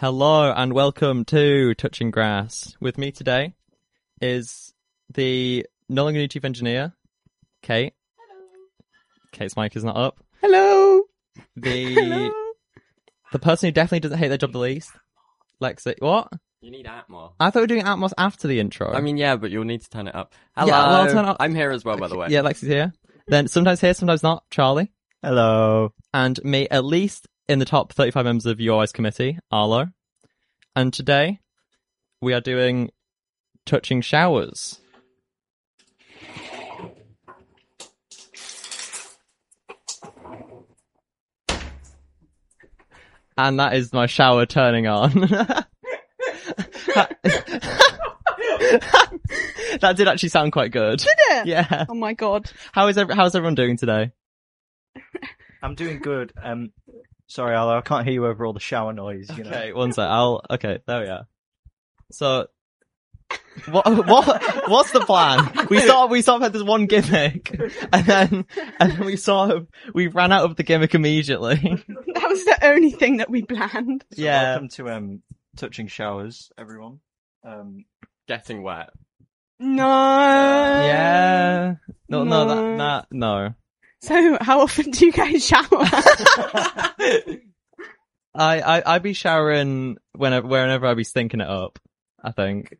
Hello and welcome to Touching Grass. With me today is the no longer new chief engineer, Kate. Hello. Kate's mic is not up. Hello. The person who definitely doesn't hate their job the least, Lexi. What? You need Atmos. I thought we were doing Atmos after the intro. I mean, yeah, but you'll need to turn it up. Hello. Yeah, well, I'll turn it up. I'm here as well, by the way. Yeah, Lexi's here. Then sometimes here, sometimes not, Charlie. Hello. And me, at least in the top 35 members of UOI's committee, Arlo. And today, we are doing Touching Showers. And that is my shower turning on. That did actually sound quite good. Did it? Yeah. Oh my god. How's everyone doing today? I'm doing good. Sorry, Arlo, I can't hear you over all the shower noise. You know. Okay, one sec. Okay, there we are. So, what's the plan? We sort of had this one gimmick, and then we ran out of the gimmick immediately. That was the only thing that we planned. So Yeah. Welcome to Touching Showers, everyone. Getting wet. No. Yeah. No, no. So, how often do you guys shower? I be showering whenever I be stinking it up, I think.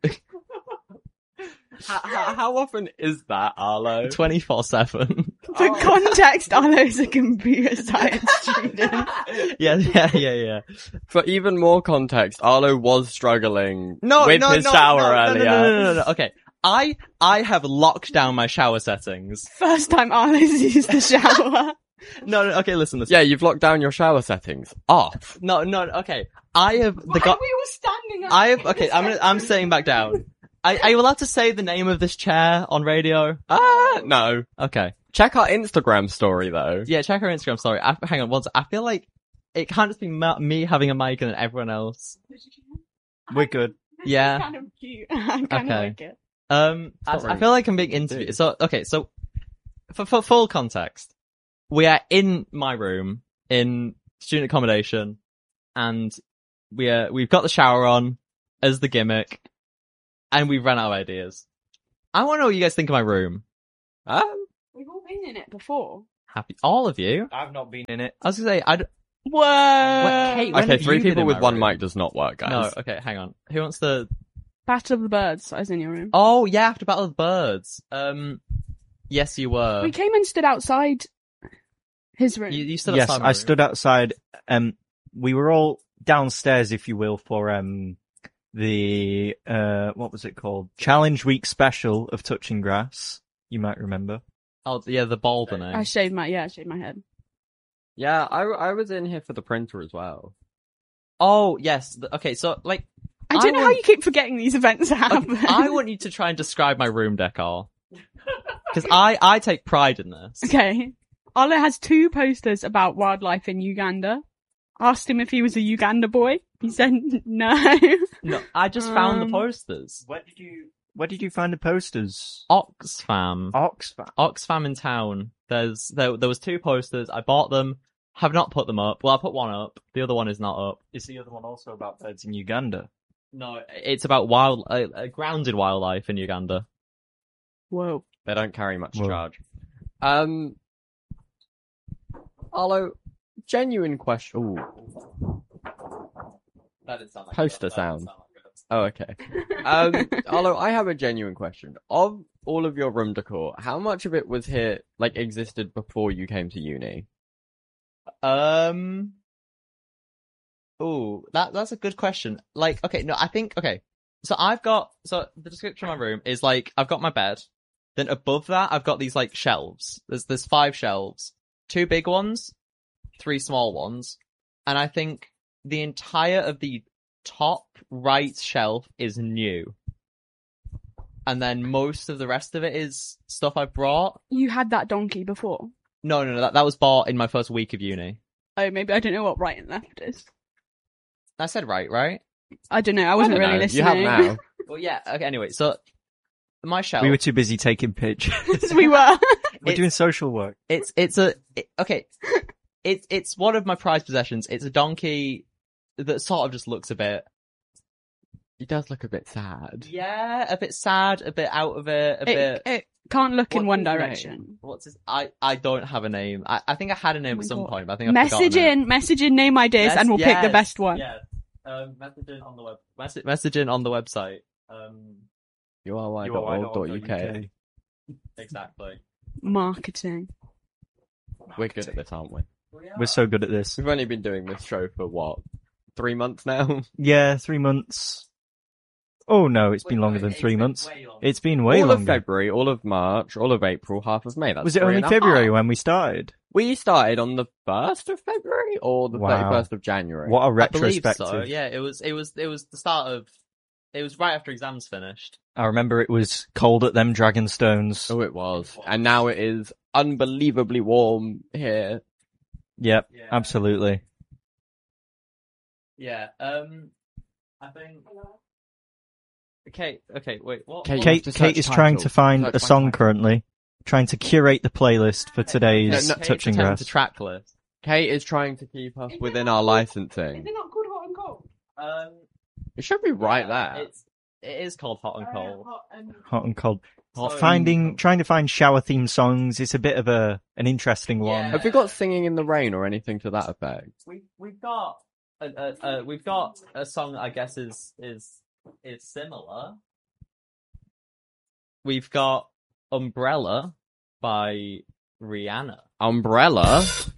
How often is that, Arlo? 24/7. For context, Arlo's a computer science student. Yeah. For even more context, Arlo was struggling with his no, shower no, earlier. No. Okay. I have locked down my shower settings. First time Arlo's used the shower. No, okay, listen. Yeah, you've locked down your shower settings. Off. No, okay. I have Why are we all standing up? okay, I'm sitting back down. Are you allowed to say the name of this chair on radio? No. Okay. Check our Instagram story, though. Yeah, check our Instagram. Sorry. Hang on once. I feel like it can't just be me having a mic and then everyone else. We're good. Yeah. Kind of cute. I kind of Okay. like it. I feel like I'm being interviewed. So, okay, so, for full context, we are in my room, in student accommodation, and we've got the shower on as the gimmick, and we've run out of ideas. I want to know what you guys think of my room. We've all been in it before. Happy, all of you? I've not been in it. I was gonna say, Whoa. Kate, when Okay, have 3 you been people in with my one room? mic does not work, guys. No, okay, hang on. Who wants to... Battle of the Birds. I was in your room. Oh, yeah, after Battle of the Birds. Yes, you were. We came and stood outside his room. You stood Yes, outside my I room. stood outside. We were all downstairs, if you will, for the what was it called? Challenge Week special of Touching Grass. You might remember. Oh, yeah, the Baldwin. I shaved my head. Yeah, I was in here for the printer as well. Oh, yes. Okay, so, like... I don't know how you keep forgetting these events happen. I want you to try and describe my room decor. Because I take pride in this. Okay. Arlo has 2 posters about wildlife in Uganda. Asked him if he was a Uganda boy. He said no. No, I just found the posters. Where did you find the posters? Oxfam. Oxfam. Oxfam in town. There was 2 posters. I bought them. Have not put them up. Well, I put one up. The other one is not up. Is the other one also about birds in Uganda? No, it's about grounded wildlife in Uganda. Whoa. They don't carry much Whoa. charge. Arlo, genuine question. Ooh. That did sound like Poster sound. Oh, okay. Arlo, I have a genuine question. Of all of your room decor, how much of it was here, like, existed before you came to uni? Oh, that's a good question. Like, okay, no, I think, okay. So the description of my room is like, I've got my bed. Then above that, I've got these like shelves. There's 5 shelves. 2 big ones, 3 small ones. And I think the entire of the top right shelf is new. And then most of the rest of it is stuff I brought. You had that donkey before. No, that was bought in my first week of uni. Oh, maybe I don't know what right and left is. I said right? I don't know. I wasn't really listening. You have now. Well, yeah, okay, anyway, so my shelf. We were too busy taking pictures. We were. We're doing social work. It's one of my prized possessions. It's a donkey that sort of just looks a bit, He does look a bit sad. yeah, a bit sad, a bit out of it, a bit. It can't look in What's one his name? direction. What's his? I don't have a name. I think I had a name Oh my at some God. point, but I think I've forgotten it. Message in name ideas, Yes, and we'll pick the yes, best one. Yes. Messaging on the messaging on the website. URY.org.uk. Exactly. Marketing. We're good at this, aren't we? We're so good at this. We've only been doing this show for what, 3 months now? Yeah, 3 months. Oh no, it's been longer than 3 months. It's been way All of longer. February, all of March, all of April, half of May. That's Was it 3 only and a February half. when we started? We started on the 1st of February or the Wow. 31st of January? What a I believe retrospective. so. Yeah, it was the start of. It was right after exams finished. I remember it was cold at them Dragonstones. Oh, it was. And now it is unbelievably warm here. Yep, Yeah. absolutely. Yeah. I think. Okay. Wait. What? Kate, what- you have to Kate search is trying to titles. find Search a by song title. currently, trying to curate the playlist for today's No, Kate's Touching attempt Grass. to track list. Kate is trying to keep us Is it within not our called- licensing. not called Hot and Cold? It should be right yeah, there. It is called Hot and Cold. Hot and cold. Hot Trying to find shower theme songs is a bit of an interesting one. Yeah. Have we got Singing in the Rain or anything to that effect? We've got a song that I guess is similar. We've got Umbrella by Rihanna. Umbrella?